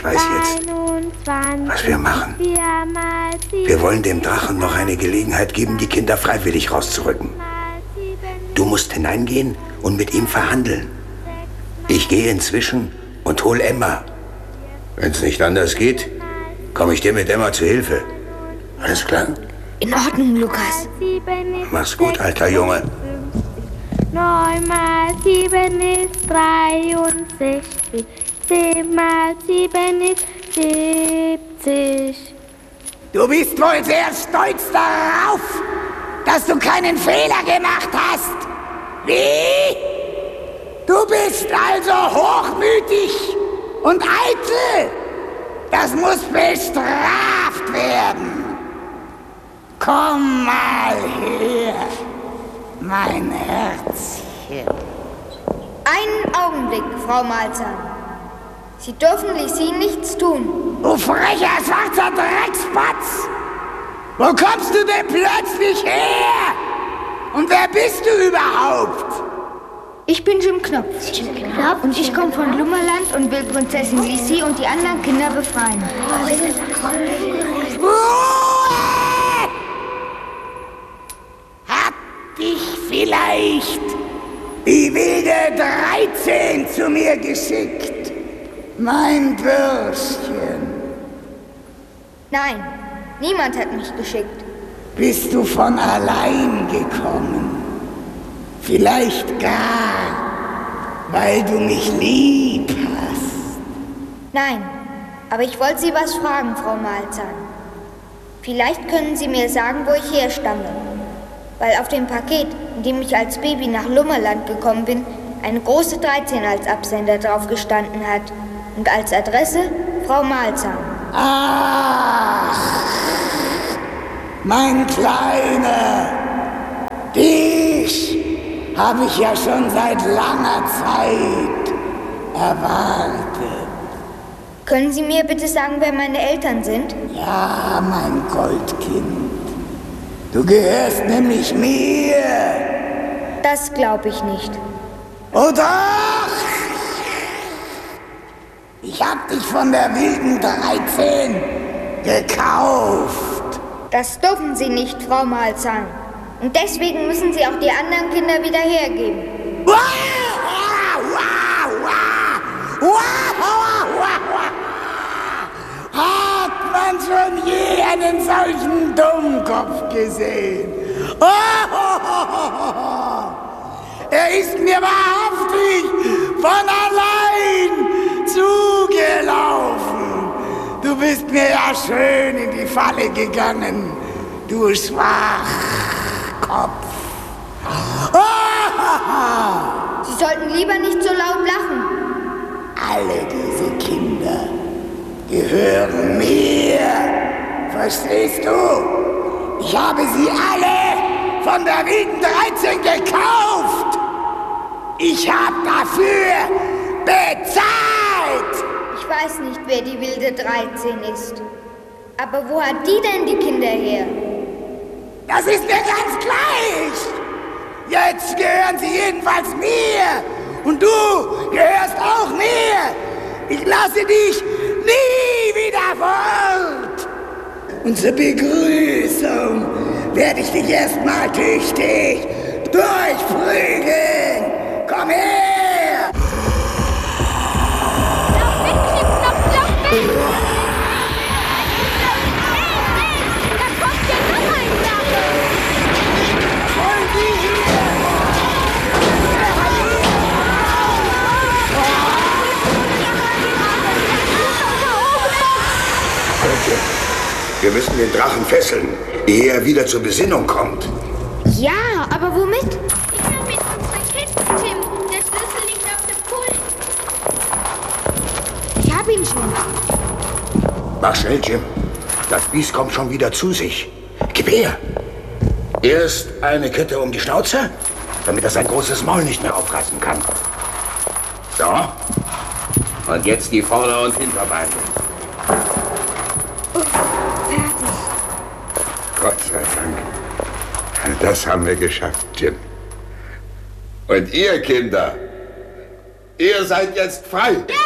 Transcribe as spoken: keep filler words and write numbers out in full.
weiß jetzt, was wir machen. Wir wollen dem Drachen noch eine Gelegenheit geben, die Kinder freiwillig rauszurücken. Du musst hineingehen und mit ihm verhandeln. Ich gehe inzwischen und hol Emma. Wenn es nicht anders geht, komme ich dir mit Emma zu Hilfe. Alles klar? In Ordnung, Lukas. Mach's gut, alter Junge. Neun mal sieben ist dreiundsechzig. Zehn mal sieben ist siebzig. Du bist wohl sehr stolz darauf, dass du keinen Fehler gemacht hast. Wie? Du bist also hochmütig und eitel. Das muss bestraft werden. Komm mal her, mein Herzchen. Einen Augenblick, Frau Malzahn. Sie dürfen Lissi nichts tun. Du frecher, schwarzer Dreckspatz! Wo kommst du denn plötzlich her? Und wer bist du überhaupt? Ich bin Jim Knopf. Jim Knopf? Und ich komme von Lummerland und will Prinzessin Lissi und die anderen Kinder befreien. Ruhe! Hat dich vielleicht die wilde dreizehn zu mir geschickt? Mein Bürschchen. Nein, niemand hat mich geschickt. Bist du von allein gekommen? Vielleicht gar, weil du mich lieb hast. Nein, aber ich wollte Sie was fragen, Frau Malzahn. Vielleicht können Sie mir sagen, wo ich herstamme. Weil auf dem Paket, in dem ich als Baby nach Lummerland gekommen bin, eine große dreizehn als Absender drauf gestanden hat. Und als Adresse Frau Malzahn. Ach, mein Kleiner, dich habe ich ja schon seit langer Zeit erwartet. Können Sie mir bitte sagen, wer meine Eltern sind? Ja, mein Goldkind. Du gehörst nämlich mir. Das glaube ich nicht. Oh doch! Ich hab dich von der wilden dreizehn gekauft. Das dürfen Sie nicht, Frau Malzahn. Und deswegen müssen Sie auch die anderen Kinder wieder hergeben. Wow, wow, wow, wow, wow. Hat man schon je einen solchen Dummkopf gesehen? Er ist mir wahrhaftig von allein zugelaufen. Du bist mir ja schön in die Falle gegangen, du Schwachkopf. Sie sollten lieber nicht so laut lachen. Alle diese Kinder gehören mir. Verstehst du? Ich habe sie alle von der wilden dreizehn gekauft. Ich habe dafür bezahlt. Ich weiß nicht, wer die wilde dreizehn ist. Aber wo hat die denn die Kinder her? Das ist mir ganz gleich. Jetzt gehören sie jedenfalls mir. Und du gehörst auch mir. Ich lasse dich nie wieder fort. Und zur Begrüßung werde ich dich erstmal tüchtig durchprügeln. Komm her! Lauf weg, Knopf, lauf weg! Da kommt ja noch ein Drache! Voll die hier! Wir müssen den Drachen fesseln, ehe er wieder zur Besinnung kommt. Ja, aber womit? Ich kann mit unseren Ketten, Tim. Der Schlüssel liegt auf dem Pult. Ich hab ihn schon. Mach schnell, Jim. Das Biest kommt schon wieder zu sich. Gib her. Erst eine Kette um die Schnauze, damit er sein großes Maul nicht mehr aufreißen kann. So. Und jetzt die Vorder- und Hinterbeine. Gott sei Dank. Das haben wir geschafft, Jim. Und ihr Kinder, ihr seid jetzt frei. Ja!